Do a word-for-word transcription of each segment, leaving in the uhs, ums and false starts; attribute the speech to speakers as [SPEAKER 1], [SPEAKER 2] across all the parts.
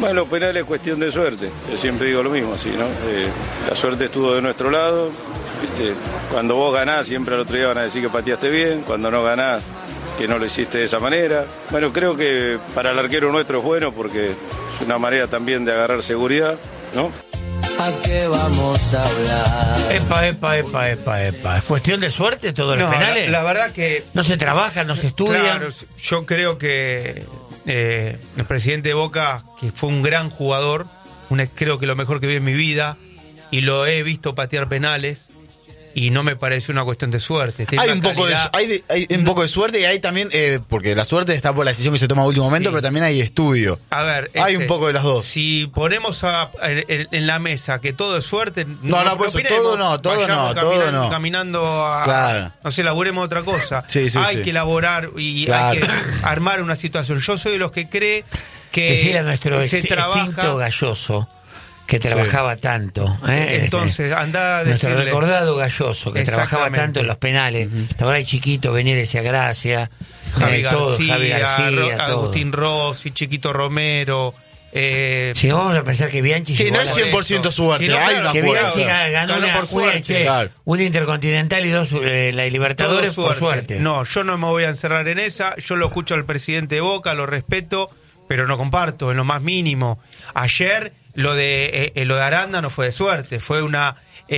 [SPEAKER 1] Bueno, los penales es cuestión de suerte. Yo siempre digo lo mismo, así, ¿no? Eh, la suerte estuvo de nuestro lado. ¿Viste? Cuando vos ganás, siempre al otro día van a decir que pateaste bien. Cuando no ganás, que no lo hiciste de esa manera. Bueno, creo que para el arquero nuestro es bueno porque es una manera también de agarrar seguridad, ¿no?
[SPEAKER 2] ¿A qué vamos a hablar?
[SPEAKER 3] Epa, epa, epa, epa, epa. ¿Es cuestión de suerte todos los
[SPEAKER 4] No,
[SPEAKER 3] penales?
[SPEAKER 4] La, la verdad que...
[SPEAKER 3] No se trabaja, no se estudia.
[SPEAKER 4] Claro, yo creo que eh, el presidente de Boca, que fue un gran jugador, un, creo que lo mejor que vi en mi vida, y lo he visto patear penales, y no me parece una cuestión de suerte. Tiene
[SPEAKER 5] Hay
[SPEAKER 4] una
[SPEAKER 5] un poco de,
[SPEAKER 4] calidad-
[SPEAKER 5] hay, de- hay un poco de suerte y hay también, eh, porque la suerte está por la decisión que se toma a último momento,
[SPEAKER 4] Sí.
[SPEAKER 5] pero también hay estudio.
[SPEAKER 4] A ver,
[SPEAKER 5] Hay
[SPEAKER 4] ese,
[SPEAKER 5] un poco de las dos.
[SPEAKER 4] Si ponemos a, en, en la mesa que todo es suerte,
[SPEAKER 5] No, no, por eso,
[SPEAKER 4] opinemos,
[SPEAKER 5] todo no, todo
[SPEAKER 4] vayamos
[SPEAKER 5] no, todo
[SPEAKER 4] caminando,
[SPEAKER 5] no.
[SPEAKER 4] caminando a,
[SPEAKER 5] Claro.
[SPEAKER 4] no sé, laburemos otra cosa.
[SPEAKER 5] Sí, sí,
[SPEAKER 4] hay
[SPEAKER 5] sí.
[SPEAKER 4] que elaborar y
[SPEAKER 5] Claro.
[SPEAKER 4] hay que armar una situación. Yo soy de los que cree que
[SPEAKER 3] Decir a nuestro
[SPEAKER 4] se
[SPEAKER 3] ex-
[SPEAKER 4] trabaja.
[SPEAKER 3] extinto Galloso, que trabajaba tanto. ¿eh?
[SPEAKER 4] Entonces, anda a
[SPEAKER 3] Nuestro
[SPEAKER 4] decirle.
[SPEAKER 3] recordado Galloso, que trabajaba
[SPEAKER 4] Exactamente.
[SPEAKER 3] tanto en los penales. Ahora hay chiquito, venía y decía gracias.
[SPEAKER 4] Javi,
[SPEAKER 3] eh,
[SPEAKER 4] García,
[SPEAKER 3] todo, Javi García,
[SPEAKER 4] Ro-
[SPEAKER 3] todo.
[SPEAKER 4] Agustín Rossi, Chiquito Romero. Eh,
[SPEAKER 3] Si no, vamos a pensar que Bianchi
[SPEAKER 5] Sí,
[SPEAKER 3] llegó
[SPEAKER 5] no
[SPEAKER 3] a
[SPEAKER 5] es
[SPEAKER 3] la-
[SPEAKER 5] cien por ciento
[SPEAKER 4] eso.
[SPEAKER 5] suerte,
[SPEAKER 4] Sí, no,
[SPEAKER 5] hay
[SPEAKER 4] claro,
[SPEAKER 5] una
[SPEAKER 3] que
[SPEAKER 5] cuerda.
[SPEAKER 3] Bianchi ganó
[SPEAKER 4] Ganó
[SPEAKER 3] una,
[SPEAKER 4] por
[SPEAKER 3] una-
[SPEAKER 4] suerte.
[SPEAKER 3] che,
[SPEAKER 5] Claro.
[SPEAKER 3] una intercontinental y dos eh, la Libertadores
[SPEAKER 4] Todo
[SPEAKER 3] por suerte.
[SPEAKER 4] No, yo no me voy a encerrar en esa. Yo lo escucho al presidente de Boca, lo respeto, pero no comparto en lo más mínimo. Ayer lo de eh, lo de Aranda no fue de suerte, fue una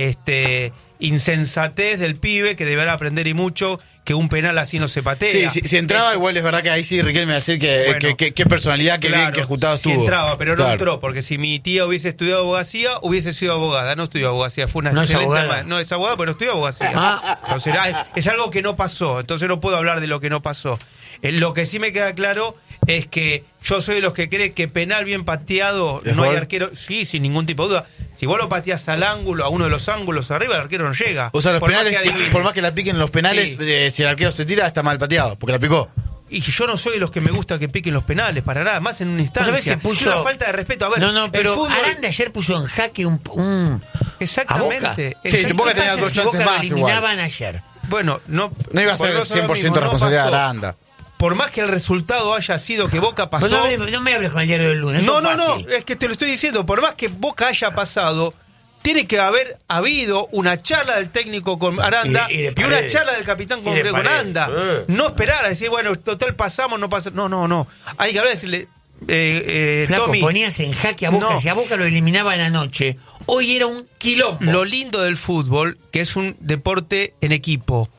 [SPEAKER 4] este insensatez del pibe que deberá aprender y mucho que un penal así no se patea.
[SPEAKER 5] Sí, si, si entraba,
[SPEAKER 4] Es-
[SPEAKER 5] igual es verdad que ahí sí Riquelme va a decir que,
[SPEAKER 4] Bueno,
[SPEAKER 5] que, que- qué personalidad, qué bien,
[SPEAKER 4] Claro,
[SPEAKER 5] qué ejecutado
[SPEAKER 4] sí
[SPEAKER 5] estuvo.
[SPEAKER 4] entraba, pero no
[SPEAKER 5] Claro.
[SPEAKER 4] entró, porque si mi tía hubiese estudiado abogacía, hubiese sido abogada. No estudió abogacía, fue una
[SPEAKER 3] No es
[SPEAKER 4] excelente
[SPEAKER 3] abogada.
[SPEAKER 4] ma- No es abogada, pero no estudió abogacía.
[SPEAKER 3] Ah.
[SPEAKER 4] Entonces, ah, es algo que no pasó, entonces no puedo hablar de lo que no pasó. Eh, lo que sí me queda claro es que yo soy de los que cree que penal bien pateado,
[SPEAKER 5] ¿Es
[SPEAKER 4] no hay
[SPEAKER 5] gol?
[SPEAKER 4] arquero, sí, sin ningún tipo de duda. Si vos lo pateás al ángulo, a uno de los ángulos arriba, el arquero no llega.
[SPEAKER 5] O sea, los
[SPEAKER 4] Por más
[SPEAKER 5] penales,
[SPEAKER 4] que
[SPEAKER 5] que-
[SPEAKER 4] adivine.
[SPEAKER 5] por más que la piquen los penales,
[SPEAKER 4] Sí.
[SPEAKER 5] eh, si el arquero se tira, está mal pateado, porque la picó.
[SPEAKER 4] Y yo no soy de los que me gusta que piquen los penales, para nada, más en una instancia.
[SPEAKER 3] ¿Vos sabés que puso-
[SPEAKER 4] Es una falta de respeto. A ver,
[SPEAKER 3] no, no, pero
[SPEAKER 4] el fútbol...
[SPEAKER 3] Aranda ayer puso en jaque un... un
[SPEAKER 4] Exactamente.
[SPEAKER 3] a Boca.
[SPEAKER 5] Sí,
[SPEAKER 4] Exact-
[SPEAKER 5] Boca
[SPEAKER 3] ¿Qué
[SPEAKER 5] tenía
[SPEAKER 3] pasa
[SPEAKER 5] dos
[SPEAKER 3] si
[SPEAKER 5] chances
[SPEAKER 3] Boca lo
[SPEAKER 5] más igual.
[SPEAKER 3] eliminaban ayer?
[SPEAKER 4] Bueno, no,
[SPEAKER 5] No iba a ser
[SPEAKER 4] volvemos
[SPEAKER 5] cien por ciento
[SPEAKER 4] lo mismo, no
[SPEAKER 5] responsabilidad de
[SPEAKER 4] pasó.
[SPEAKER 5] Aranda.
[SPEAKER 4] Por más que el resultado haya sido que Boca pasó.
[SPEAKER 3] Vos no, hables- no me hables con el diario del lunes.
[SPEAKER 4] No,
[SPEAKER 3] eso
[SPEAKER 4] no,
[SPEAKER 3] es
[SPEAKER 4] no,
[SPEAKER 3] fácil.
[SPEAKER 4] es que te lo estoy diciendo. Por más que Boca haya pasado, tiene que haber habido una charla del técnico con Aranda
[SPEAKER 3] Y
[SPEAKER 4] y,
[SPEAKER 3] de- y de
[SPEAKER 4] una
[SPEAKER 3] Paredes.
[SPEAKER 4] charla del capitán con,
[SPEAKER 3] Y de
[SPEAKER 4] con
[SPEAKER 3] Paredes.
[SPEAKER 4] Aranda.
[SPEAKER 3] Eh.
[SPEAKER 4] No esperar a decir, bueno, total pasamos, no pasa. No, no, no. Hay que hablar y decirle, eh, eh,
[SPEAKER 3] Flaco,
[SPEAKER 4] Tommy,
[SPEAKER 3] ponías en jaque a Boca.
[SPEAKER 4] No.
[SPEAKER 3] Si a Boca lo eliminaban anoche, hoy era un quilombo.
[SPEAKER 4] lo lindo del fútbol, que es un deporte en equipo.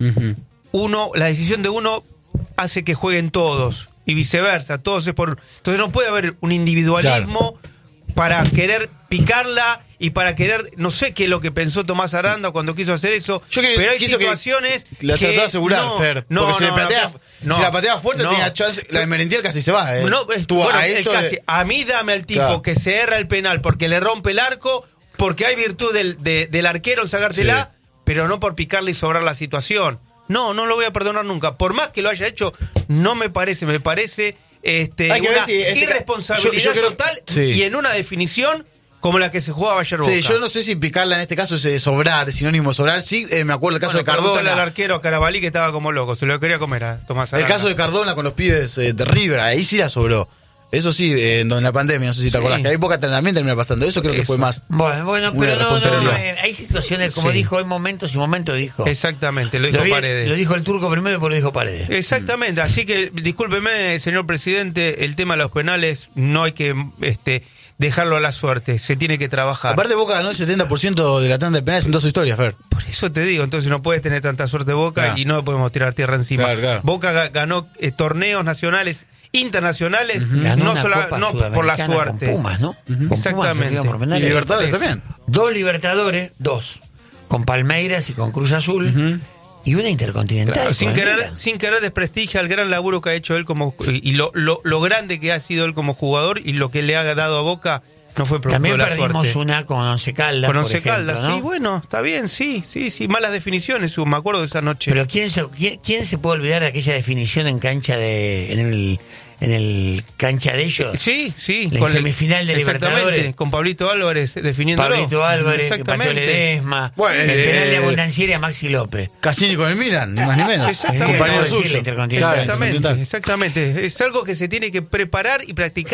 [SPEAKER 4] Uno, la decisión de uno hace que jueguen todos y viceversa, todos es por. Entonces no puede haber un individualismo para querer picarla y para querer, no sé qué es lo que pensó Tomás Aranda cuando quiso hacer eso,
[SPEAKER 5] Yo que-
[SPEAKER 4] pero hay
[SPEAKER 5] quiso que
[SPEAKER 4] situaciones
[SPEAKER 5] La
[SPEAKER 4] que
[SPEAKER 5] trató de asegurar,
[SPEAKER 4] no,
[SPEAKER 5] Fer.
[SPEAKER 4] no,
[SPEAKER 5] porque si,
[SPEAKER 4] no,
[SPEAKER 5] le patea,
[SPEAKER 4] no, no,
[SPEAKER 5] si la pateaba fuerte
[SPEAKER 4] no.
[SPEAKER 5] tenía chance. La de Merentiel casi se va, ¿eh?
[SPEAKER 4] No, es-
[SPEAKER 5] Estuvo
[SPEAKER 4] bueno,
[SPEAKER 5] a
[SPEAKER 4] el
[SPEAKER 5] esto
[SPEAKER 4] casi,
[SPEAKER 5] de-
[SPEAKER 4] a mí dame al tipo
[SPEAKER 5] Claro.
[SPEAKER 4] que se erra el penal porque le rompe el arco, porque hay virtud del, de- del arquero en sacártela,
[SPEAKER 5] Sí.
[SPEAKER 4] pero no por picarle y sobrar la situación. No, no lo voy a perdonar nunca. Por más que lo haya hecho, no me parece, me parece este,
[SPEAKER 5] Hay que ver
[SPEAKER 4] una
[SPEAKER 5] si este-
[SPEAKER 4] irresponsabilidad
[SPEAKER 5] yo- yo creo-
[SPEAKER 4] total
[SPEAKER 5] Sí.
[SPEAKER 4] y en una definición como la que se jugaba ayer Boca.
[SPEAKER 5] Sí, yo no sé si picarla en este caso es eh, sobrar, sinónimo de sobrar. Sí, eh, me acuerdo el caso
[SPEAKER 4] Bueno,
[SPEAKER 5] de
[SPEAKER 4] pregúntale
[SPEAKER 5] Cardona.
[SPEAKER 4] al arquero Carabalí que estaba como loco, se lo quería comer a Tomás
[SPEAKER 5] El
[SPEAKER 4] Aranda.
[SPEAKER 5] caso de Cardona con los pibes eh, de River, ahí sí la sobró. Eso sí, eh, en la pandemia, no sé si te
[SPEAKER 4] Sí.
[SPEAKER 5] acordás, que ahí Boca también termina pasando. Eso creo que
[SPEAKER 4] Eso.
[SPEAKER 5] fue más.
[SPEAKER 3] Bueno, bueno,
[SPEAKER 5] Una
[SPEAKER 3] pero no, no, no,
[SPEAKER 5] responsabilidad.
[SPEAKER 3] eh, hay situaciones, como
[SPEAKER 4] Sí.
[SPEAKER 3] dijo, hay momentos y momentos dijo.
[SPEAKER 4] Exactamente, lo dijo
[SPEAKER 3] Lo, vi-
[SPEAKER 4] Paredes.
[SPEAKER 3] lo dijo el turco primero y después lo dijo Paredes.
[SPEAKER 4] Exactamente, así que discúlpeme, señor presidente, el tema de los penales no hay que este, dejarlo a la suerte, se tiene que trabajar.
[SPEAKER 5] Aparte, Boca ganó el setenta por ciento de la tanda de penales en toda su historia, Fer.
[SPEAKER 4] Por eso te digo, entonces no puedes tener tanta suerte Boca
[SPEAKER 5] Claro.
[SPEAKER 4] y no podemos tirar tierra encima.
[SPEAKER 5] Claro, claro.
[SPEAKER 4] Boca ga- ganó eh, torneos nacionales, internacionales,
[SPEAKER 3] Ganó
[SPEAKER 4] no,
[SPEAKER 3] una
[SPEAKER 4] sola-
[SPEAKER 3] Copa
[SPEAKER 4] no por la
[SPEAKER 3] Sudamericana
[SPEAKER 4] suerte.
[SPEAKER 3] Con Pumas, ¿no? Con Pumas,
[SPEAKER 4] Exactamente.
[SPEAKER 3] se iban por penales.
[SPEAKER 5] Y Libertadores
[SPEAKER 4] Por eso.
[SPEAKER 5] también.
[SPEAKER 3] Dos Libertadores, dos. Con Palmeiras y con Cruz Azul. Y una Intercontinental.
[SPEAKER 4] Claro, sin,
[SPEAKER 3] con
[SPEAKER 4] querer,
[SPEAKER 3] Milan.
[SPEAKER 4] sin querer desprestigia el gran laburo que ha hecho él como y lo, lo, lo grande que ha sido él como jugador y lo que le ha dado a Boca no fue producto
[SPEAKER 3] También
[SPEAKER 4] de la
[SPEAKER 3] perdimos
[SPEAKER 4] suerte.
[SPEAKER 3] una con Once Caldas.
[SPEAKER 4] Con
[SPEAKER 3] por
[SPEAKER 4] Once
[SPEAKER 3] ejemplo,
[SPEAKER 4] Caldas,
[SPEAKER 3] ¿no?
[SPEAKER 4] sí, bueno, está bien, sí, sí, sí, malas definiciones, me acuerdo de esa noche.
[SPEAKER 3] Pero ¿quién se, quién, quién se puede olvidar de aquella definición en cancha de. en el, en el cancha de ellos?
[SPEAKER 4] sí, sí,
[SPEAKER 3] La semifinal de
[SPEAKER 4] exactamente,
[SPEAKER 3] Libertadores.
[SPEAKER 4] con Pablito Álvarez definiendo.
[SPEAKER 3] Pablito Álvarez, que pateó
[SPEAKER 4] exactamente.
[SPEAKER 3] Ledesma.
[SPEAKER 5] Bueno,
[SPEAKER 3] el
[SPEAKER 5] eh,
[SPEAKER 3] penal de
[SPEAKER 5] eh,
[SPEAKER 3] Abundanciera a Maxi López.
[SPEAKER 5] Cassini con el Milan, ni más ni menos.
[SPEAKER 4] Exactamente.
[SPEAKER 5] Compañero
[SPEAKER 3] Acabo de decir,
[SPEAKER 5] suyo.
[SPEAKER 3] la Intercontinental.
[SPEAKER 5] Claro,
[SPEAKER 4] Exactamente,
[SPEAKER 5] Intercontinental.
[SPEAKER 4] exactamente. Es algo que se tiene que preparar y practicar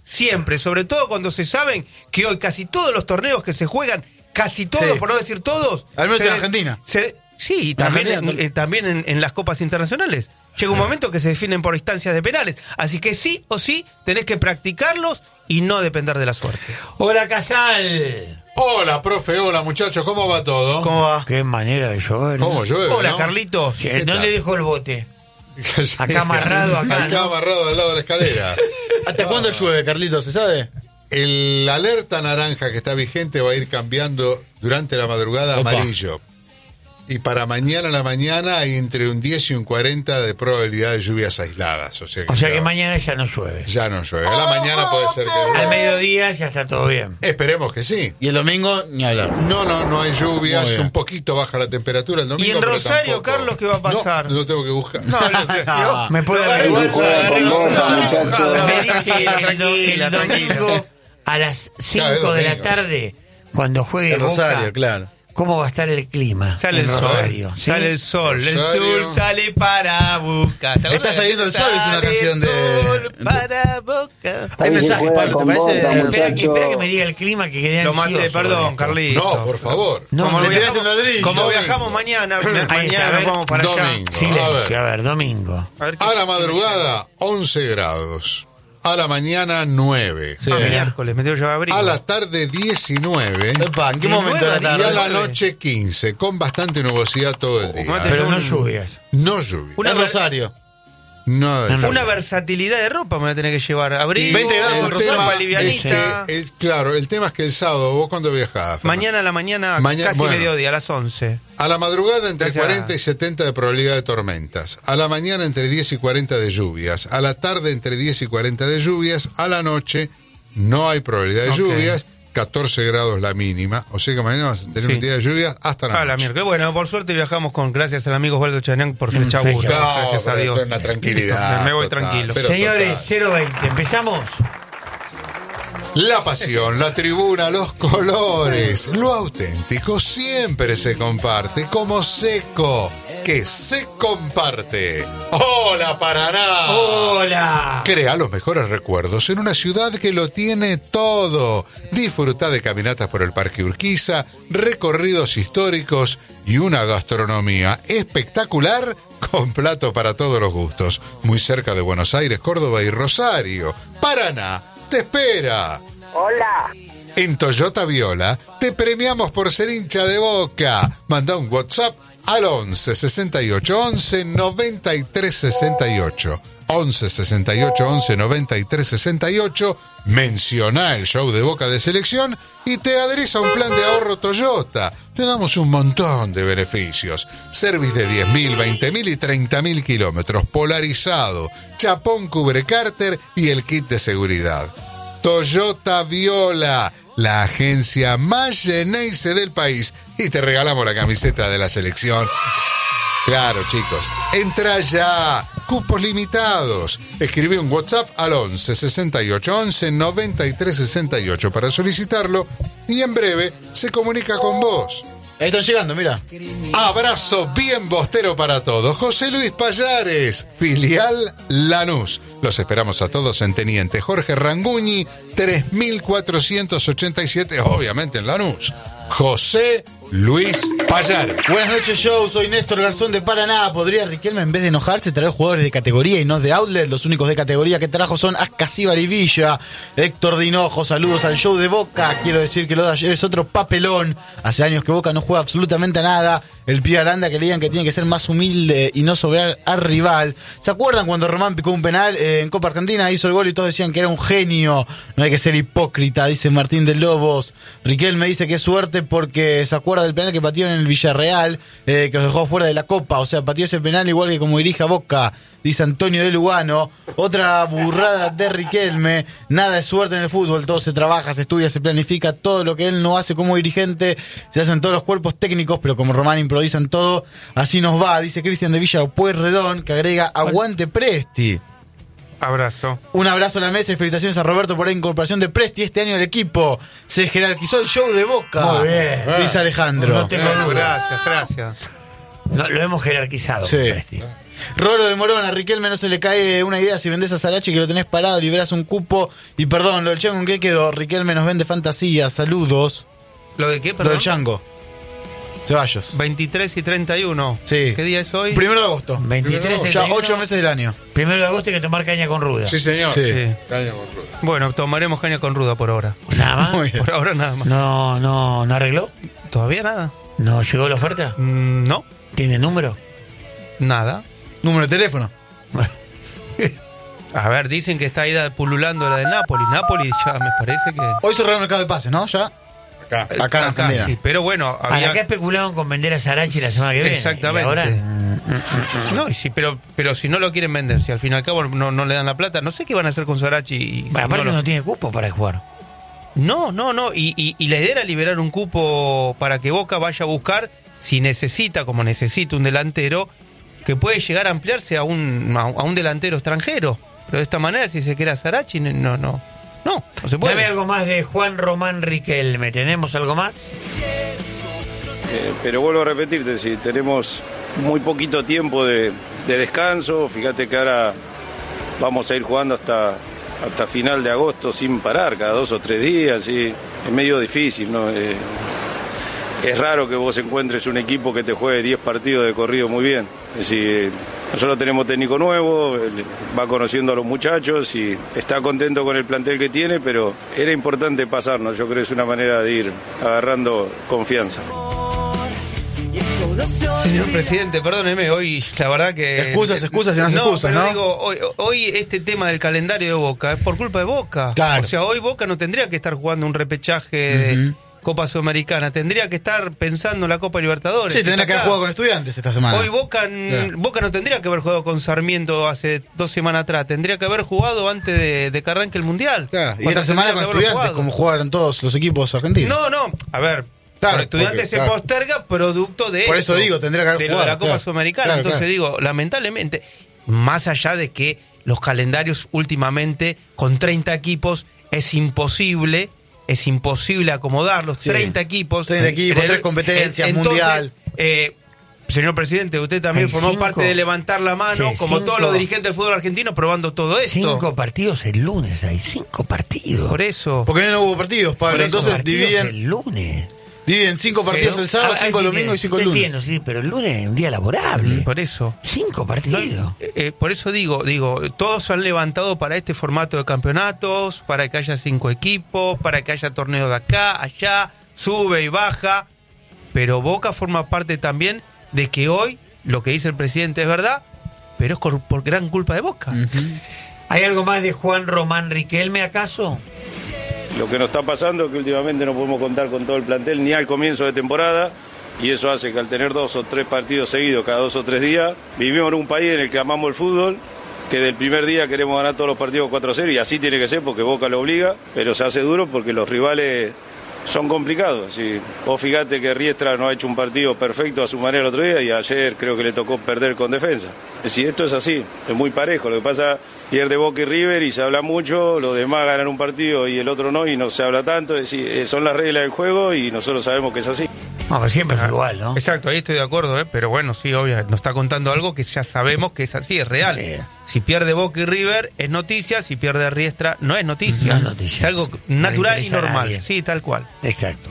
[SPEAKER 4] siempre, sobre todo cuando se saben que hoy casi todos los torneos que se juegan, casi todos,
[SPEAKER 5] Sí.
[SPEAKER 4] por no decir todos,
[SPEAKER 5] Al menos
[SPEAKER 4] se-
[SPEAKER 5] en Argentina.
[SPEAKER 4] se- sí, y también,
[SPEAKER 5] Argentina,
[SPEAKER 4] en,
[SPEAKER 5] tal-
[SPEAKER 4] eh, también en, en las copas internacionales. Llega un momento que se definen por instancias de penales. Así que sí o sí tenés que practicarlos y no depender de la suerte.
[SPEAKER 3] Hola, Casal.
[SPEAKER 6] Hola, profe, hola, muchachos, ¿cómo va todo?
[SPEAKER 4] ¿Cómo va?
[SPEAKER 3] Qué manera de llover. ¿no?
[SPEAKER 6] ¿Cómo llueve,
[SPEAKER 4] Hola,
[SPEAKER 6] no?
[SPEAKER 4] Carlitos.
[SPEAKER 3] Sí,
[SPEAKER 6] ¿Qué
[SPEAKER 3] ¿Dónde
[SPEAKER 6] tal?
[SPEAKER 3] dejó el bote?
[SPEAKER 6] Sí,
[SPEAKER 3] Acá amarrado, acá,
[SPEAKER 6] Acá
[SPEAKER 3] ¿no?
[SPEAKER 6] amarrado al lado de la escalera.
[SPEAKER 5] ¿Hasta cuándo llueve, Carlitos? ¿Se sabe?
[SPEAKER 6] El alerta naranja que está vigente va a ir cambiando durante la madrugada a
[SPEAKER 5] Opa.
[SPEAKER 6] amarillo. Y para mañana a la mañana hay entre un diez y un cuarenta de probabilidad de lluvias aisladas. O sea que,
[SPEAKER 3] O sea que
[SPEAKER 6] ya,
[SPEAKER 3] mañana ya no llueve.
[SPEAKER 6] ya no llueve. A la mañana puede ser que
[SPEAKER 3] Al
[SPEAKER 6] llueva.
[SPEAKER 3] mediodía ya está todo bien.
[SPEAKER 6] Esperemos que sí.
[SPEAKER 5] Y el domingo, ni hablar.
[SPEAKER 6] No, no, no hay lluvias.
[SPEAKER 5] Muy bien.
[SPEAKER 6] Un poquito baja la temperatura el domingo.
[SPEAKER 4] ¿Y en
[SPEAKER 6] pero
[SPEAKER 4] Rosario,
[SPEAKER 6] tampoco-
[SPEAKER 4] Carlos, qué va a pasar?
[SPEAKER 6] No, lo tengo que buscar.
[SPEAKER 4] No, lo-
[SPEAKER 3] ¿Me puede
[SPEAKER 4] lo agarré
[SPEAKER 3] averiguar?
[SPEAKER 4] igual, lo agarré
[SPEAKER 7] Con
[SPEAKER 4] igual.
[SPEAKER 7] boca, muchachos.
[SPEAKER 3] Me dice el, do-
[SPEAKER 4] Tranquila,
[SPEAKER 3] el
[SPEAKER 4] tranquila.
[SPEAKER 3] domingo a las cinco
[SPEAKER 6] Claro, es
[SPEAKER 3] de la
[SPEAKER 6] domingo.
[SPEAKER 3] tarde, cuando juegue
[SPEAKER 5] En Rosario,
[SPEAKER 3] Boca,
[SPEAKER 5] claro.
[SPEAKER 3] ¿cómo va a estar el clima?
[SPEAKER 4] Sale
[SPEAKER 3] en
[SPEAKER 4] el sol,
[SPEAKER 3] Rosario? ¿sí?
[SPEAKER 4] sale el sol, el
[SPEAKER 6] Rosario.
[SPEAKER 4] sol sale para Boca. ¿Te acuerdas?
[SPEAKER 5] Está saliendo el sol, es una
[SPEAKER 4] Sale
[SPEAKER 5] canción de-
[SPEAKER 4] el sol para Boca.
[SPEAKER 5] Hay
[SPEAKER 7] Hoy se
[SPEAKER 5] mensajes,
[SPEAKER 7] juega
[SPEAKER 5] Pablo, ¿te
[SPEAKER 7] con
[SPEAKER 5] parece?
[SPEAKER 7] Boca,
[SPEAKER 3] Espera, que-
[SPEAKER 7] muchacho.
[SPEAKER 3] espera que me diga el clima que quedé
[SPEAKER 4] Lo
[SPEAKER 3] ansioso
[SPEAKER 4] maté,
[SPEAKER 3] con
[SPEAKER 4] perdón,
[SPEAKER 3] esto.
[SPEAKER 4] Carlitos.
[SPEAKER 6] No, por favor.
[SPEAKER 3] No,
[SPEAKER 4] como
[SPEAKER 3] me
[SPEAKER 5] tiraste
[SPEAKER 4] viajamos,
[SPEAKER 5] un ladrillo.
[SPEAKER 4] como
[SPEAKER 6] Domingo.
[SPEAKER 4] viajamos mañana,
[SPEAKER 3] Ahí está,
[SPEAKER 4] mañana
[SPEAKER 3] a ver.
[SPEAKER 4] nos vamos para allá.
[SPEAKER 6] Domingo.
[SPEAKER 3] Silencio,
[SPEAKER 6] A
[SPEAKER 3] a
[SPEAKER 6] ver.
[SPEAKER 3] ver, domingo.
[SPEAKER 4] A ver qué-
[SPEAKER 6] A la madrugada, once grados. A la mañana, nueve.
[SPEAKER 5] Sí.
[SPEAKER 4] Ah, miércoles, me tengo que llevar abrigo.
[SPEAKER 6] A la tarde, diecinueve.
[SPEAKER 5] Epa, ¿en qué
[SPEAKER 4] De
[SPEAKER 5] momento de la
[SPEAKER 4] nueve a
[SPEAKER 6] Y
[SPEAKER 5] tarde?
[SPEAKER 6] a la
[SPEAKER 4] nueve.
[SPEAKER 6] noche, quince. Con bastante nubosidad todo el día.
[SPEAKER 4] mate.
[SPEAKER 3] Pero no
[SPEAKER 4] un-
[SPEAKER 3] lluvias.
[SPEAKER 6] No lluvia.
[SPEAKER 4] Una
[SPEAKER 5] En
[SPEAKER 4] ver-
[SPEAKER 5] Rosario.
[SPEAKER 6] Nada de
[SPEAKER 3] Una
[SPEAKER 6] lluvia.
[SPEAKER 4] Una versatilidad de ropa me voy a tener que llevar. Abrigo,
[SPEAKER 6] Y
[SPEAKER 5] veinte grados en
[SPEAKER 6] el
[SPEAKER 5] Rosario,
[SPEAKER 6] tema
[SPEAKER 4] ropa
[SPEAKER 6] es
[SPEAKER 4] livianita.
[SPEAKER 6] que, el- claro, el tema es que el sábado, ¿vos cuándo viajás? Fernando?
[SPEAKER 4] Mañana a la mañana,
[SPEAKER 6] Mañana-
[SPEAKER 4] casi
[SPEAKER 6] bueno.
[SPEAKER 4] mediodía, a las once.
[SPEAKER 6] A la madrugada entre
[SPEAKER 4] Gracias.
[SPEAKER 6] cuarenta y setenta de probabilidad de tormentas. A la mañana entre diez y cuarenta de lluvias. A la tarde entre diez y cuarenta de lluvias. A la noche no hay probabilidad de
[SPEAKER 4] Ok.
[SPEAKER 6] lluvias. catorce grados la mínima. O sea que mañana vas a tener
[SPEAKER 4] Sí.
[SPEAKER 6] un día de lluvias hasta la
[SPEAKER 4] Ah, la
[SPEAKER 6] noche.
[SPEAKER 4] miércoles. Bueno, por suerte viajamos con, gracias al amigo Osvaldo Chanán por flecha
[SPEAKER 3] flecha.
[SPEAKER 4] burda.
[SPEAKER 6] No,
[SPEAKER 4] Gracias a
[SPEAKER 6] pero
[SPEAKER 4] Dios.
[SPEAKER 6] esto es una tranquilidad.
[SPEAKER 4] Listo, me voy
[SPEAKER 6] total.
[SPEAKER 4] tranquilo.
[SPEAKER 6] Pero
[SPEAKER 3] Señores,
[SPEAKER 6] total.
[SPEAKER 3] cero veinte, ¿empezamos?
[SPEAKER 6] La pasión, la tribuna, los colores, lo auténtico siempre se comparte como Seco, que se comparte. ¡Hola, Paraná!
[SPEAKER 3] ¡Hola!
[SPEAKER 6] Crea los mejores recuerdos en una ciudad que lo tiene todo. Disfruta de caminatas por el Parque Urquiza, recorridos históricos y una gastronomía espectacular con plato para todos los gustos. Muy cerca de Buenos Aires, Córdoba y Rosario. Paraná te espera.
[SPEAKER 8] Hola.
[SPEAKER 6] En Toyota Viola te premiamos por ser hincha de Boca. Manda un WhatsApp al once sesenta y ocho once noventa y tres sesenta y ocho. once sesenta y ocho once noventa y tres sesenta y ocho. Menciona el show de Boca de Selección y te adherís a un plan de ahorro Toyota. Te damos un montón de beneficios. Service de diez mil, veinte mil y treinta mil kilómetros. Polarizado. Chapón cubre cárter y el kit de seguridad. Toyota Viola, la agencia más Geneise del país. Y te regalamos la camiseta de la selección. Claro, chicos. Entra ya. Cupos limitados. Escribí un WhatsApp al once sesenta y ocho once noventa y tres sesenta y ocho para solicitarlo. Y en breve se comunica con vos.
[SPEAKER 5] Ahí están llegando, mira.
[SPEAKER 6] Abrazo bien bostero para todos. José Luis Payares, filial Lanús. Los esperamos a todos en Teniente Jorge Ranguñi, tres mil cuatrocientos ochenta y siete, obviamente en Lanús. José Luis Payares.
[SPEAKER 5] Buenas noches, show. Soy Néstor Garzón de Paraná. ¿Podría Riquelme, en vez de enojarse, traer jugadores de categoría y no de outlet? Los únicos de categoría que trajo son Ascasíbar y Villa. Héctor Dinojo, saludos al show de Boca. Quiero decir que lo de ayer es otro papelón. Hace años que Boca no juega absolutamente a nada. El pibe Aranda que le digan que tiene que ser más humilde y no sobrar al rival. ¿Se acuerdan cuando Román picó un penal eh, en Copa Argentina? Hizo el gol y todos decían que era un genio. No hay que ser hipócrita, dice Martín de Lobos. Riquelme dice que es suerte porque se acuerda del penal que pateó en el Villarreal, eh, que los dejó fuera de la Copa. O sea, pateó ese penal igual que como dirige a Boca, dice Antonio de Lugano. Otra burrada de Riquelme. Nada de suerte en el fútbol, todo se trabaja, se estudia, se planifica. Todo lo que él no hace como dirigente se hacen todos los cuerpos técnicos, pero como Román improvisan todo, así nos va, dice Cristian de Villa Pueyrredón, que agrega aguante Presti.
[SPEAKER 4] Abrazo.
[SPEAKER 5] Un abrazo a la mesa y felicitaciones a Roberto por la incorporación de Presti este año al equipo. Se jerarquizó el show de Boca.
[SPEAKER 3] Muy bien.
[SPEAKER 5] Dice Alejandro.
[SPEAKER 3] No tengo
[SPEAKER 4] Bueno,
[SPEAKER 3] duda.
[SPEAKER 4] gracias, gracias.
[SPEAKER 3] No, lo hemos jerarquizado.
[SPEAKER 5] Sí.
[SPEAKER 3] Presti.
[SPEAKER 5] Rolo de Morón, a Riquelme no se le cae una idea si vendés a Sarachi que lo tenés parado, liberás un cupo. Y perdón, lo del Chango, ¿en qué quedó? Riquelme nos vende fantasía, saludos.
[SPEAKER 4] ¿Lo de qué, perdón?
[SPEAKER 5] Lo del Chango. Ceballos.
[SPEAKER 4] veintitrés y treinta y uno.
[SPEAKER 5] Sí.
[SPEAKER 4] ¿Qué día es hoy?
[SPEAKER 5] Primero de agosto.
[SPEAKER 3] veintitrés,
[SPEAKER 5] Ya
[SPEAKER 3] treinta y uno.
[SPEAKER 5] ocho meses del año.
[SPEAKER 3] Primero de agosto hay que tomar caña con ruda.
[SPEAKER 6] Sí, señor.
[SPEAKER 5] Sí.
[SPEAKER 4] Sí.
[SPEAKER 6] Caña con ruda.
[SPEAKER 4] Bueno, tomaremos caña con ruda por ahora.
[SPEAKER 3] Nada más.
[SPEAKER 5] Muy bien.
[SPEAKER 4] Por ahora nada más.
[SPEAKER 3] No, no, no arregló.
[SPEAKER 4] ¿Todavía nada?
[SPEAKER 3] ¿No llegó la oferta?
[SPEAKER 4] Mm, no,
[SPEAKER 3] ¿Tiene número?
[SPEAKER 4] nada.
[SPEAKER 5] Número de teléfono.
[SPEAKER 3] Bueno.
[SPEAKER 4] A ver, dicen que está ahí pululando la de Napoli. Napoli ya me parece que...
[SPEAKER 5] Hoy cerraron el mercado de pases, ¿no? Ya.
[SPEAKER 6] Acá.
[SPEAKER 5] Acá en
[SPEAKER 4] Acá,
[SPEAKER 5] Argentina.
[SPEAKER 4] sí, pero bueno,
[SPEAKER 3] Para
[SPEAKER 4] había...
[SPEAKER 3] acá especulaban con vender a Sarachi la semana que viene.
[SPEAKER 4] Exactamente.
[SPEAKER 3] Y ahora,
[SPEAKER 4] No, y sí, pero, pero si no lo quieren vender, si al fin y al cabo no, no le dan la plata, no sé qué van a hacer con Sarachi. Y,
[SPEAKER 3] bueno, aparte
[SPEAKER 4] no,
[SPEAKER 3] no,
[SPEAKER 4] lo-
[SPEAKER 3] tiene cupo para jugar.
[SPEAKER 4] no, no, no. Y, y, y la idea era liberar un cupo para que Boca vaya a buscar, si necesita, como necesita un delantero, que puede llegar a ampliarse a un, a un delantero extranjero. Pero de esta manera, si se queda Sarachi, no, no, no, no, no se puede.
[SPEAKER 3] Dame algo más de Juan Román Riquelme. ¿Tenemos algo más?
[SPEAKER 1] Eh, pero vuelvo a repetirte, si tenemos muy poquito tiempo de, de descanso, fíjate que ahora vamos a ir jugando hasta, hasta final de agosto sin parar, cada dos o tres días, y es medio difícil, ¿no? Eh, es raro que vos encuentres un equipo que te juegue diez partidos de corrido muy bien. Es decir, nosotros tenemos técnico nuevo, él va conociendo a los muchachos y está contento con el plantel que tiene, pero era importante pasarnos, yo creo que es una manera de ir agarrando confianza.
[SPEAKER 4] Señor presidente, perdóneme, hoy la verdad que...
[SPEAKER 5] Excusas, excusas y más excusas,
[SPEAKER 4] pero
[SPEAKER 5] ¿no?
[SPEAKER 4] digo, hoy, hoy este tema del calendario de Boca es por culpa de Boca.
[SPEAKER 5] Claro.
[SPEAKER 4] O sea, hoy Boca no tendría que estar jugando un repechaje de Copa Sudamericana, tendría que estar pensando en la Copa Libertadores.
[SPEAKER 5] Sí, tendría
[SPEAKER 4] Está
[SPEAKER 5] que haber
[SPEAKER 4] acá.
[SPEAKER 5] jugado con Estudiantes esta semana.
[SPEAKER 4] Hoy Boca,
[SPEAKER 5] Claro.
[SPEAKER 4] Boca no tendría que haber jugado con Sarmiento hace dos semanas atrás, tendría que haber jugado antes de, de que arranque el Mundial.
[SPEAKER 5] Claro. Y
[SPEAKER 4] Cuando
[SPEAKER 5] esta semana con
[SPEAKER 4] tendría que haberlo
[SPEAKER 5] Estudiantes,
[SPEAKER 4] jugado.
[SPEAKER 5] como jugaron todos los equipos argentinos.
[SPEAKER 4] No, no, a ver,
[SPEAKER 5] Claro,
[SPEAKER 4] con Estudiantes
[SPEAKER 5] porque,
[SPEAKER 4] se
[SPEAKER 5] claro.
[SPEAKER 4] posterga producto de
[SPEAKER 5] Por eso
[SPEAKER 4] esto,
[SPEAKER 5] digo, tendría que haber
[SPEAKER 4] de lo de
[SPEAKER 5] jugado,
[SPEAKER 4] la Copa
[SPEAKER 5] claro.
[SPEAKER 4] Sudamericana.
[SPEAKER 5] Claro,
[SPEAKER 4] Entonces
[SPEAKER 5] claro.
[SPEAKER 4] digo, lamentablemente, más allá de que los calendarios últimamente con treinta equipos es imposible, es imposible acomodarlos,
[SPEAKER 5] Sí.
[SPEAKER 4] treinta equipos.
[SPEAKER 5] treinta equipos,
[SPEAKER 4] En el-
[SPEAKER 5] tres competencias,
[SPEAKER 4] entonces,
[SPEAKER 5] mundial.
[SPEAKER 4] eh, señor presidente, usted también
[SPEAKER 3] Hay
[SPEAKER 4] formó
[SPEAKER 3] cinco.
[SPEAKER 4] parte de levantar la mano,
[SPEAKER 3] Sí,
[SPEAKER 4] como
[SPEAKER 3] cinco.
[SPEAKER 4] todos los dirigentes del fútbol argentino, probando todo esto.
[SPEAKER 3] Cinco partidos el lunes, hay cinco partidos.
[SPEAKER 4] Por eso.
[SPEAKER 5] Porque no hubo partidos, Pablo.
[SPEAKER 3] Cinco
[SPEAKER 5] Entonces
[SPEAKER 3] partidos
[SPEAKER 5] dividen,
[SPEAKER 3] el lunes.
[SPEAKER 5] dividen cinco
[SPEAKER 4] Sí,
[SPEAKER 5] partidos
[SPEAKER 4] ¿no?
[SPEAKER 5] el sábado,
[SPEAKER 3] Ah,
[SPEAKER 5] cinco el
[SPEAKER 3] sí,
[SPEAKER 5] domingo y cinco
[SPEAKER 3] te
[SPEAKER 5] el lunes.
[SPEAKER 3] entiendo, sí, pero el lunes es un día laborable.
[SPEAKER 4] Por eso.
[SPEAKER 3] Cinco partidos.
[SPEAKER 4] Eh, eh, por eso digo, digo, todos se han levantado para este formato de campeonatos, para que haya cinco equipos, para que haya torneos de acá, allá, sube y baja, pero Boca forma parte también de que hoy lo que dice el presidente es verdad, pero es por, por gran culpa de Boca.
[SPEAKER 3] ¿Hay algo más de Juan Román Riquelme acaso?
[SPEAKER 1] Lo que nos está pasando es que últimamente no podemos contar con todo el plantel ni al comienzo de temporada y eso hace que al tener dos o tres partidos seguidos cada dos o tres días, vivimos en un país en el que amamos el fútbol, que del primer día queremos ganar todos los partidos cuatro a cero y así tiene que ser porque Boca lo obliga, pero se hace duro porque los rivales son complicados. Sí. Vos fíjate que Riestra no ha hecho un partido perfecto a su manera el otro día y ayer creo que le tocó perder con defensa. Es decir, esto es así, es muy parejo. Lo que pasa, pierde Boca y River y se habla mucho, los demás ganan un partido y el otro no y no se habla tanto. Es decir, son las reglas del juego y nosotros sabemos que es así.
[SPEAKER 3] No, pero siempre fue igual, ¿no?
[SPEAKER 4] Exacto, ahí estoy de acuerdo, ¿eh? Pero bueno, sí, obvio, nos está contando algo que ya sabemos que es así, es real.
[SPEAKER 3] Sí.
[SPEAKER 4] Si pierde Boca y River es noticia, si pierde Riestra no es noticia.
[SPEAKER 3] No es noticia.
[SPEAKER 4] Es algo
[SPEAKER 3] Sí. No
[SPEAKER 4] natural
[SPEAKER 3] le
[SPEAKER 4] y
[SPEAKER 3] interesa a
[SPEAKER 4] normal.
[SPEAKER 3] nadie.
[SPEAKER 4] Sí, tal cual.
[SPEAKER 3] Exacto.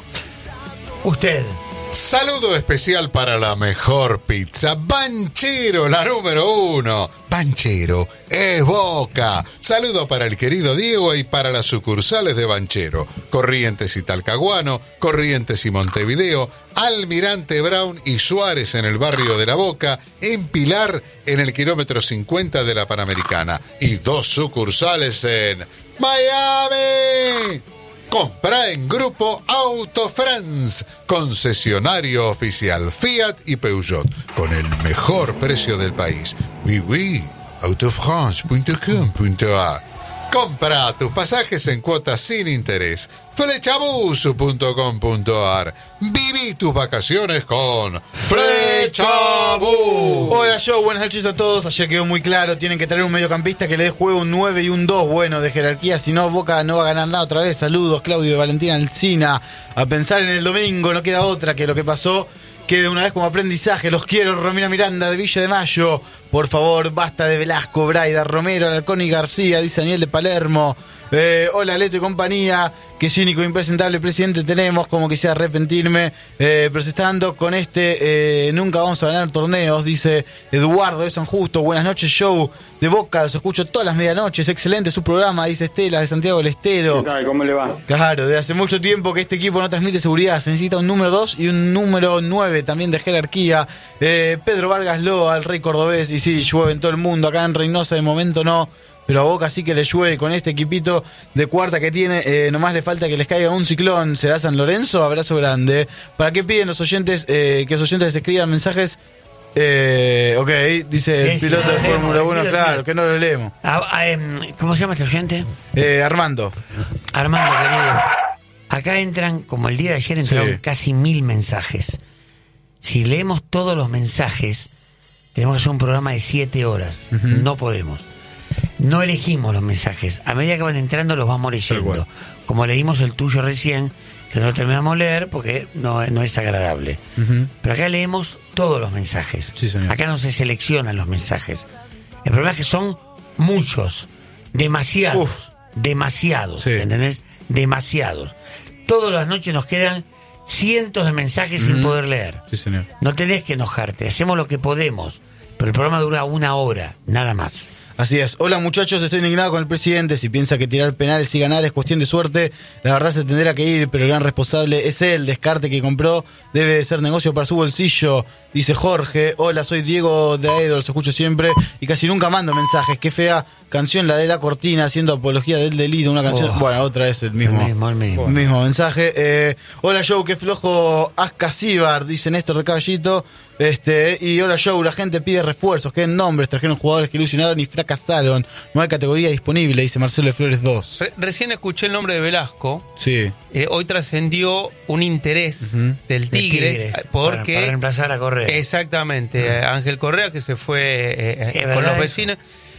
[SPEAKER 3] Usted.
[SPEAKER 6] Saludo especial para la mejor pizza, Banchero, la número uno. Banchero es Boca. Saludo para el querido Diego y para las sucursales de Banchero, Corrientes y Talcahuano, Corrientes y Montevideo, Almirante Brown y Suárez en el barrio de La Boca, en Pilar en el kilómetro cincuenta de la Panamericana y dos sucursales en Miami. Compra en Grupo Auto France, concesionario oficial Fiat y Peugeot, con el mejor precio del país. Oui, oui, autofrance punto com punto a r. Compra tus pasajes en cuotas sin interés. Flechabuso punto com punto a r. Viví tus vacaciones con Flechabús.
[SPEAKER 5] Hola Joe, buenas noches a todos. Ayer quedó muy claro, tienen que traer un mediocampista que le dé juego un nueve y un dos bueno de jerarquía, si no Boca no va a ganar nada otra vez. Saludos Claudio de Valentina Alcina. A pensar en el domingo, no queda otra que lo que pasó quede una vez como aprendizaje. Los quiero, Romina Miranda de Villa de Mayo. Por favor, basta de Velasco, Braida, Romero, Alarcón y García, dice Daniel de Palermo. Eh, hola, Leto y compañía. Qué cínico e impresentable presidente tenemos, como quisiera arrepentirme. Eh, pero se está dando con este, eh, nunca vamos a ganar torneos, dice Eduardo de San Justo. Buenas noches, show de Boca, los escucho todas las medianoches. Excelente su programa, dice Estela de Santiago del Estero.
[SPEAKER 7] ¿Qué tal? ¿Cmo le va?
[SPEAKER 5] Claro, de hace mucho tiempo que este equipo no transmite seguridad. Se necesita un número dos y un número nueve también de jerarquía. Eh, Pedro Vargas Loa, el rey cordobés. Y sí, llueve en todo el mundo. Acá en Reynosa de momento no. Pero a Boca sí que le llueve con este equipito de cuarta que tiene. Eh, nomás le falta que les caiga un ciclón. ¿Será San Lorenzo? Abrazo grande. ¿Para qué piden los oyentes eh, que los oyentes les escriban mensajes? Eh, ok, dice el
[SPEAKER 3] Sí,
[SPEAKER 5] piloto
[SPEAKER 3] sí,
[SPEAKER 5] de
[SPEAKER 3] lo
[SPEAKER 5] Fórmula
[SPEAKER 3] leemos,
[SPEAKER 5] uno,
[SPEAKER 3] sí, lo
[SPEAKER 5] claro,
[SPEAKER 3] leemos.
[SPEAKER 5] que no lo leemos.
[SPEAKER 3] Ah, ah, em, ¿Cómo se llama este oyente?
[SPEAKER 5] Eh, Armando.
[SPEAKER 3] Armando, querido. Acá entran, como el día de ayer, entraron
[SPEAKER 5] Sí.
[SPEAKER 3] casi mil mensajes. Si leemos todos los mensajes, tenemos que hacer un programa de siete horas.
[SPEAKER 5] Ujú.
[SPEAKER 3] No podemos. No elegimos los mensajes. A medida que van entrando, los vamos
[SPEAKER 5] Tal
[SPEAKER 3] leyendo.
[SPEAKER 5] cual.
[SPEAKER 3] Como leímos el tuyo recién, que no lo terminamos de leer porque no, no es agradable.
[SPEAKER 5] Ujú.
[SPEAKER 3] Pero acá leemos todos los mensajes.
[SPEAKER 5] Sí, señor.
[SPEAKER 3] Acá no se seleccionan los mensajes. El problema es que son muchos, demasiados,
[SPEAKER 5] Uf.
[SPEAKER 3] demasiados,
[SPEAKER 5] Sí.
[SPEAKER 3] ¿entendés? Demasiados. Todas las noches nos quedan cientos de mensajes sin
[SPEAKER 5] Ujú.
[SPEAKER 3] poder leer.
[SPEAKER 5] Sí, señor.
[SPEAKER 3] No tenés que enojarte, hacemos lo que podemos, pero el programa dura una hora, nada más.
[SPEAKER 5] Así es. Hola muchachos, estoy indignado con el presidente. Si piensa que tirar penales y ganar es cuestión de suerte, la verdad se tendrá que ir, pero el gran responsable es él. Descarte que compró debe de ser negocio para su bolsillo, dice Jorge. Hola, soy Diego de Aedo, los escucho siempre y casi nunca mando mensajes. Qué fea canción la de La Cortina, haciendo apología del delito, una canción...
[SPEAKER 3] Oh.
[SPEAKER 5] Bueno, otra vez el mismo,
[SPEAKER 3] El mismo, el mismo.
[SPEAKER 5] mismo mensaje. Eh, hola Joe, qué flojo Ascasíbar, dice Néstor de Caballito. Este, y hola Joe, la gente pide refuerzos, que en nombres, trajeron jugadores que ilusionaron y fracasaron. No hay categoría disponible, dice Marcelo de Flores dos.
[SPEAKER 4] Re- recién escuché el nombre de Velasco.
[SPEAKER 5] Sí.
[SPEAKER 4] Eh, hoy trascendió un interés
[SPEAKER 5] Ujú.
[SPEAKER 4] del
[SPEAKER 3] De
[SPEAKER 4] Tigres,
[SPEAKER 3] Tigres,
[SPEAKER 4] porque
[SPEAKER 3] para, para reemplazar a Correa.
[SPEAKER 4] exactamente eh, Ángel Correa, que se fue eh,
[SPEAKER 3] ¿Es
[SPEAKER 4] con
[SPEAKER 3] verdad
[SPEAKER 4] los
[SPEAKER 3] eso?
[SPEAKER 4] vecinos.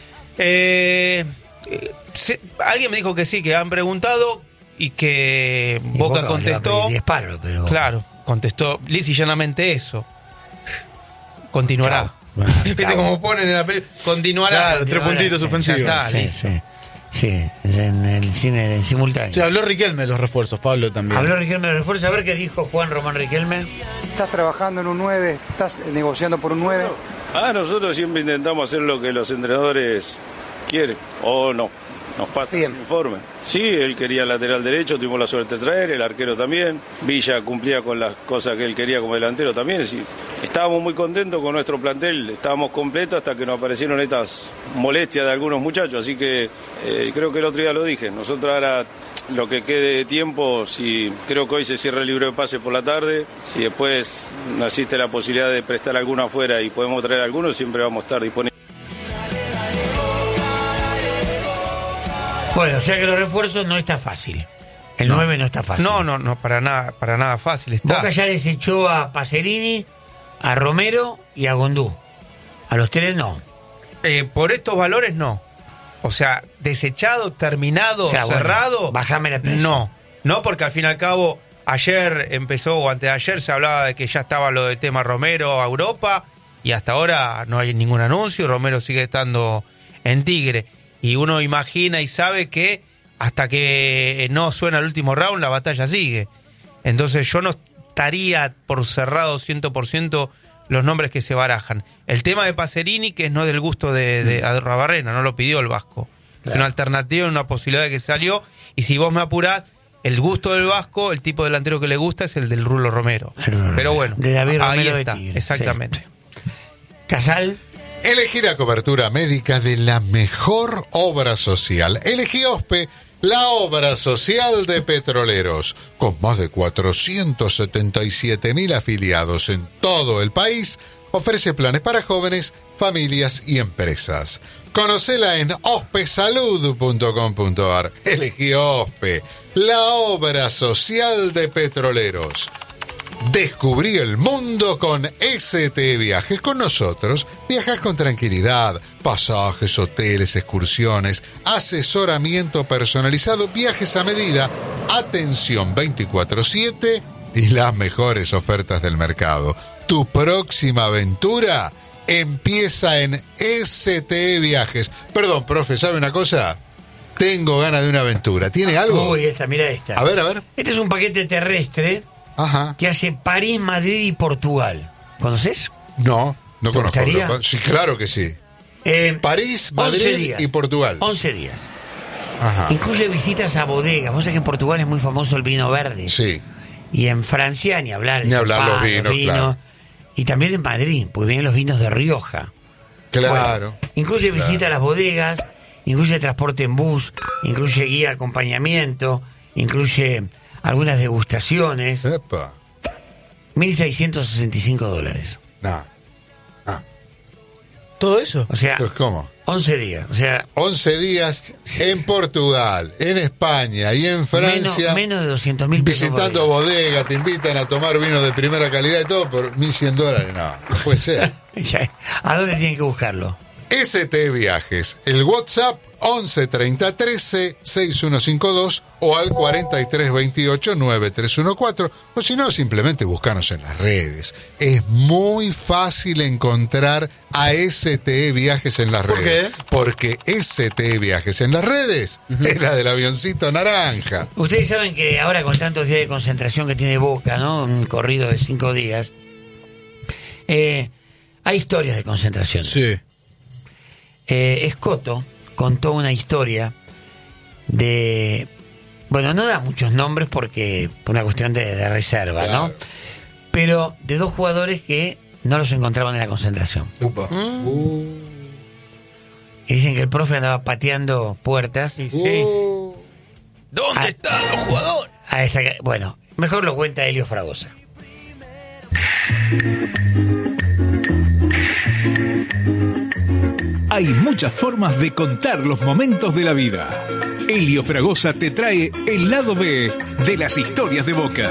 [SPEAKER 4] Eh, eh, se- alguien me dijo que sí, que han preguntado y que
[SPEAKER 3] Y
[SPEAKER 4] Boca,
[SPEAKER 3] le va a
[SPEAKER 4] contestó.
[SPEAKER 3] pedir diez palos, pero...
[SPEAKER 4] Claro, contestó lisa y llanamente eso. Continuará.
[SPEAKER 3] Claro.
[SPEAKER 4] ¿Viste
[SPEAKER 3] Claro.
[SPEAKER 4] cómo ponen en la película? Continuará.
[SPEAKER 5] Claro, tres puntitos
[SPEAKER 3] Sí,
[SPEAKER 5] suspensivos.
[SPEAKER 4] ya está.
[SPEAKER 3] Sí,
[SPEAKER 4] listo.
[SPEAKER 3] sí. Sí, es en el cine en simultáneo.
[SPEAKER 5] Sí, habló Riquelme de los refuerzos, Pablo también.
[SPEAKER 3] Habló Riquelme de refuerzo. A ver qué dijo Juan Román Riquelme.
[SPEAKER 7] ¿Estás trabajando en un nueve? ¿Estás negociando por un nueve?
[SPEAKER 1] Ah, nosotros siempre intentamos hacer lo que los entrenadores quieren, o no, nos pasa
[SPEAKER 7] Bien.
[SPEAKER 1] el informe. Sí, él quería lateral derecho, tuvimos la suerte de traer, el arquero también, Villa cumplía con las cosas que él quería como delantero también. Sí. Estábamos muy contentos con nuestro plantel, estábamos completos hasta que nos aparecieron estas molestias de algunos muchachos, así que eh, creo que el otro día lo dije, nosotros ahora lo que quede de tiempo, si creo que hoy se cierra el libro de pase por la tarde, si después no existe la posibilidad de prestar alguno afuera y podemos traer algunos, siempre vamos a estar disponibles.
[SPEAKER 3] Bueno, o sea que los refuerzos no está fácil. El
[SPEAKER 4] No.
[SPEAKER 3] nueve no está fácil.
[SPEAKER 4] No, no, no, para nada, para nada fácil está.
[SPEAKER 3] Boca ya desechó a Pacerini, a Romero y a Gondú. A los tres no.
[SPEAKER 4] Eh, por estos valores no. O sea, desechado, terminado,
[SPEAKER 3] Claro, bueno,
[SPEAKER 4] cerrado.
[SPEAKER 3] bájame la presión.
[SPEAKER 4] No, no, porque al fin y al cabo, ayer empezó o antes de ayer se hablaba de que ya estaba lo del tema Romero a Europa y hasta ahora no hay ningún anuncio. Romero sigue estando en Tigre. Y uno imagina y sabe que hasta que no suena el último round, la batalla sigue. Entonces yo no estaría por cerrado cien por ciento los nombres que se barajan. El tema de Pacerini, que es no del gusto de, de Arrabarrena, no lo pidió el Vasco. Es una alternativa, una posibilidad que salió. Y si vos me apurás, el gusto del Vasco, el tipo de delantero que le gusta es el del Rulo Romero.
[SPEAKER 3] El Rulo
[SPEAKER 4] Pero
[SPEAKER 3] Romero.
[SPEAKER 4] bueno,
[SPEAKER 3] De David
[SPEAKER 4] ahí
[SPEAKER 3] Romero de
[SPEAKER 4] está,
[SPEAKER 3] Tigre,
[SPEAKER 4] exactamente.
[SPEAKER 3] Casal,
[SPEAKER 6] Elegí la cobertura médica de la mejor obra social. Elegí OSPE, la obra social de Petroleros. Con más de cuatrocientos setenta y siete mil afiliados en todo el país, ofrece planes para jóvenes, familias y empresas. Conocela en ospesalud punto com punto ar. Elegí OSPE, la obra social de Petroleros. Descubrí el mundo con S T Viajes. Con nosotros viajas con tranquilidad. Pasajes, hoteles, excursiones, asesoramiento personalizado, viajes a medida, atención veinticuatro siete y las mejores ofertas del mercado. Tu próxima aventura empieza en S T E Viajes. Perdón, profe, ¿sabe una cosa? Tengo ganas de una aventura. ¿Tiene algo?
[SPEAKER 3] Uy, esta, mira esta.
[SPEAKER 6] A ver, a ver.
[SPEAKER 3] Este es un paquete terrestre
[SPEAKER 6] Ajá.
[SPEAKER 3] que hace París, Madrid y Portugal. ¿Conoces?
[SPEAKER 6] No, no
[SPEAKER 3] ¿Te
[SPEAKER 6] conozco.
[SPEAKER 3] gustaría?
[SPEAKER 6] Sí, claro que sí.
[SPEAKER 3] Eh,
[SPEAKER 6] París,
[SPEAKER 3] once
[SPEAKER 6] Madrid
[SPEAKER 3] días.
[SPEAKER 6] y Portugal.
[SPEAKER 3] once días.
[SPEAKER 6] Ajá.
[SPEAKER 3] Incluye visitas a bodegas. Vos sabés que en Portugal es muy famoso el vino verde.
[SPEAKER 6] Sí.
[SPEAKER 3] Y en Francia ni hablar.
[SPEAKER 6] Ni hablar los
[SPEAKER 3] champán,
[SPEAKER 6] vinos, claro.
[SPEAKER 3] Y también en Madrid, porque vienen los vinos de Rioja.
[SPEAKER 6] Claro.
[SPEAKER 3] Bueno, incluye
[SPEAKER 6] claro.
[SPEAKER 3] visita a las bodegas, incluye transporte en bus, incluye guía acompañamiento, incluye algunas degustaciones.
[SPEAKER 6] Epa.
[SPEAKER 3] mil seiscientos sesenta y cinco dólares.
[SPEAKER 6] No. No.
[SPEAKER 5] ¿Todo eso?
[SPEAKER 3] O sea,
[SPEAKER 6] Pues, ¿cómo?
[SPEAKER 3] once días. O sea,
[SPEAKER 6] once días en Portugal, en España y en Francia.
[SPEAKER 3] menos, menos de doscientos mil pesos.
[SPEAKER 6] Visitando
[SPEAKER 3] por
[SPEAKER 6] bodegas, te invitan a tomar vinos de primera calidad y todo por mil cien dólares. No, no puede ser.
[SPEAKER 3] día. ¿A dónde tienen que buscarlo?
[SPEAKER 6] S T Viajes, el WhatsApp once treinta trece sesenta y uno cincuenta y dos o al cuarenta y tres veintiocho noventa y tres catorce, o si no, simplemente buscanos en las redes. Es muy fácil encontrar a S T Viajes en las
[SPEAKER 5] ¿Por
[SPEAKER 6] redes.
[SPEAKER 5] qué?
[SPEAKER 6] Porque S T Viajes en las redes es la del avioncito naranja.
[SPEAKER 3] Ustedes saben que ahora con tantos días de concentración que tiene Boca, ¿no? Un corrido de cinco días. Eh, hay historias de concentración.
[SPEAKER 5] Sí.
[SPEAKER 3] Eh, Escoto contó una historia de... Bueno, no da muchos nombres porque por una cuestión de, de reserva,
[SPEAKER 6] Claro.
[SPEAKER 3] ¿no? Pero de dos jugadores que no los encontraban en la concentración.
[SPEAKER 6] Upa. Uh,
[SPEAKER 3] Y dicen que el profe andaba pateando puertas. Y sí.
[SPEAKER 6] uh.
[SPEAKER 3] ¿Dónde
[SPEAKER 4] Ah.
[SPEAKER 3] están los jugadores? A esta, bueno, mejor lo cuenta Helio Fragosa.
[SPEAKER 8] Hay muchas formas de contar los momentos de la vida. Helio Fragosa te trae el lado B de las historias de Boca.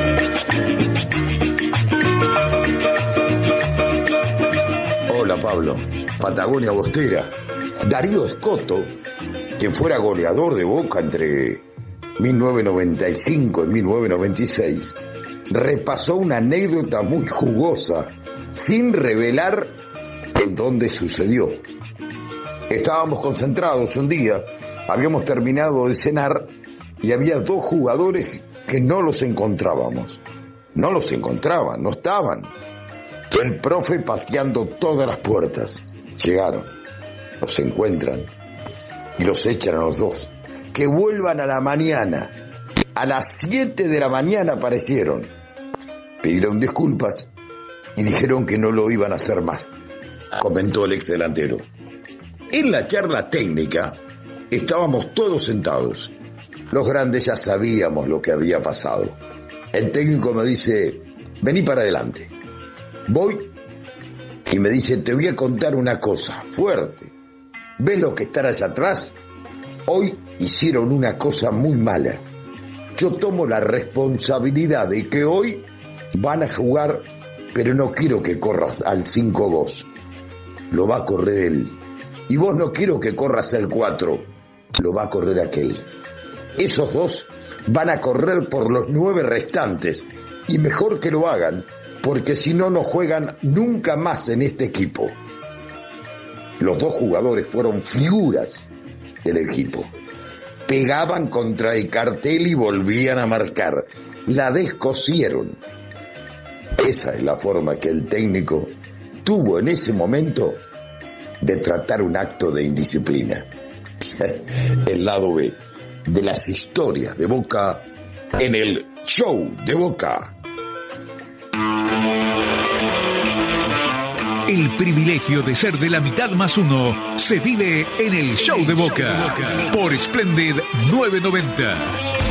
[SPEAKER 9] Hola Pablo, Patagonia Bostera. Darío Escoto, quien fuera goleador de Boca entre mil novecientos noventa y cinco y mil novecientos noventa y seis, repasó una anécdota muy jugosa, sin revelar en dónde sucedió. Estábamos concentrados un día, habíamos terminado de cenar y había dos jugadores que no los encontrábamos. No los encontraban, no estaban. El profe pateando todas las puertas. Llegaron, los encuentran y los echan a los dos. Que vuelvan a la mañana. A las siete de la mañana aparecieron. Pidieron disculpas y dijeron que no lo iban a hacer más, comentó el ex delantero. En la charla técnica estábamos todos sentados. Los grandes ya sabíamos lo que había pasado. El técnico me dice, vení para adelante. Voy y me dice, te voy a contar una cosa fuerte. ¿Ves lo que están allá atrás? Hoy hicieron una cosa muy mala. Yo tomo la responsabilidad de que hoy van a jugar, pero no quiero que corras al cinco vos. Lo va a correr él. Y vos no quiero que corras el cuatro. Lo va a correr aquel. Esos dos van a correr por los nueve restantes. Y mejor que lo hagan, porque si no, no juegan nunca más en este equipo. Los dos jugadores fueron figuras del equipo. Pegaban contra el cartel y volvían a marcar. La descosieron. Esa es la forma que el técnico tuvo en ese momento de tratar un acto de indisciplina. El lado B de las historias de Boca en el show de Boca.
[SPEAKER 8] El privilegio de ser de la mitad más uno se vive en el show de Boca por Splendid novecientos noventa.